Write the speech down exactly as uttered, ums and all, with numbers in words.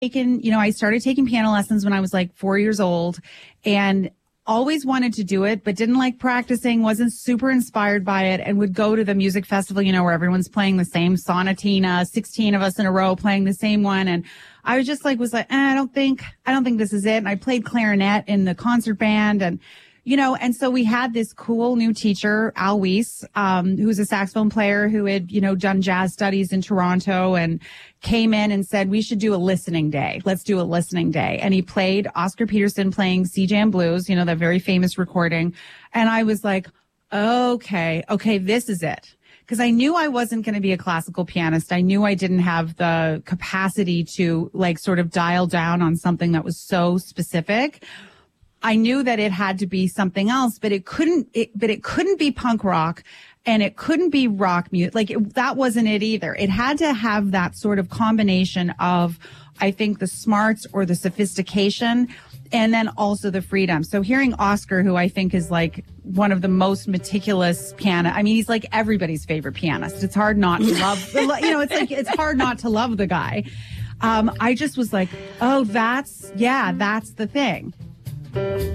taken, you know, I started taking piano lessons when I was like four years old and always wanted to do it, but didn't like practicing, wasn't super inspired by it, and would go to the music festival, you know, where everyone's playing the same sonatina, sixteen of us in a row playing the same one. And I was just like, was like, eh, I don't think, I don't think this is it. And I played clarinet in the concert band and, you know, and so we had this cool new teacher, Al Weiss, um, who's a saxophone player who had, you know, done jazz studies in Toronto and came in and said, we should do a listening day. Let's do a listening day. And he played Oscar Peterson playing C-Jam Blues, you know, that very famous recording. And I was like, okay, okay, this is it. Because I knew I wasn't going to be a classical pianist. I knew I didn't have the capacity to like sort of dial down on something that was so specific. I knew that it had to be something else, but it couldn't, it, but it couldn't be punk rock and it couldn't be rock music. Like it, that wasn't it either. It had to have that sort of combination of, I think, the smarts or the sophistication and then also the freedom. So hearing Oscar, who I think is like one of the most meticulous piano, I mean, he's like everybody's favorite pianist. It's hard not to love, you know, it's like, it's hard not to love the guy. Um, I just was like, oh, that's, yeah, that's the thing.